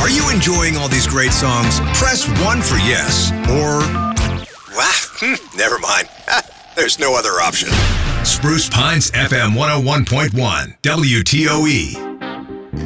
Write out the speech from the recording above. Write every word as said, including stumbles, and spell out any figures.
Are you enjoying all these great songs? Press one for yes, or... Wow, never mind. There's no other option. Spruce Pines F M one oh one point one, W T O E.